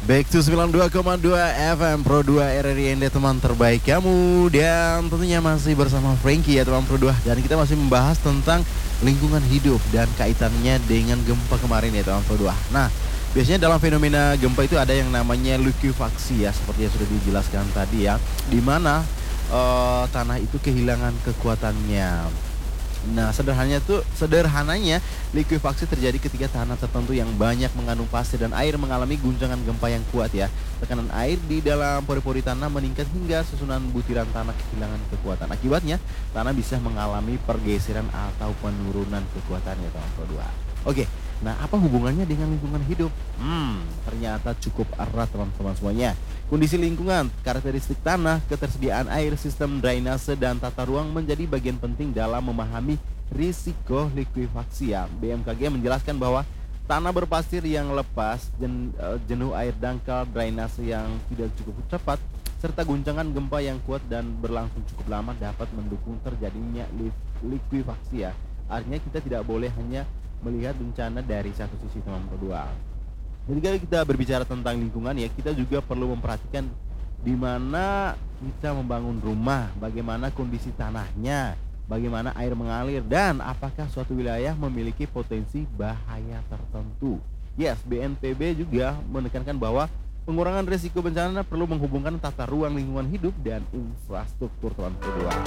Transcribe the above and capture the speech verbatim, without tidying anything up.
Back to sembilan puluh dua koma dua F M Pro dua R R I N D, teman terbaik kamu. Dan tentunya masih bersama Frankie ya teman Pro dua. Dan kita masih membahas tentang lingkungan hidup dan kaitannya dengan gempa kemarin ya teman Pro dua. Nah, biasanya dalam fenomena gempa itu ada yang namanya likuifaksi ya, seperti yang sudah dijelaskan tadi ya, di mana uh, tanah itu kehilangan kekuatannya. Nah, sederhananya tuh sederhananya likuifaksi terjadi ketika tanah tertentu yang banyak mengandung pasir dan air mengalami guncangan gempa yang kuat ya. Tekanan air di dalam pori-pori tanah meningkat hingga susunan butiran tanah kehilangan kekuatan. Akibatnya, tanah bisa mengalami pergeseran atau penurunan kekuatan ya teman-teman dua. Oke, nah apa hubungannya dengan lingkungan hidup? Hmm, ternyata cukup erat teman-teman semuanya. Kondisi lingkungan, karakteristik tanah, ketersediaan air, sistem drainase, dan tata ruang menjadi bagian penting dalam memahami risiko likuifaksi ya. B M K G menjelaskan bahwa tanah berpasir yang lepas, jen, jenuh air dangkal, drainase yang tidak cukup cepat, serta guncangan gempa yang kuat dan berlangsung cukup lama dapat mendukung terjadinya likuifaksi ya. Artinya kita tidak boleh hanya melihat bencana dari satu sisi teman kedua. Jadi kalau kita berbicara tentang lingkungan ya, kita juga perlu memperhatikan di mana kita membangun rumah, bagaimana kondisi tanahnya, bagaimana air mengalir, dan apakah suatu wilayah memiliki potensi bahaya tertentu. Yes, B N P B juga menekankan bahwa pengurangan risiko bencana perlu menghubungkan tata ruang lingkungan hidup dan infrastruktur teman kedua.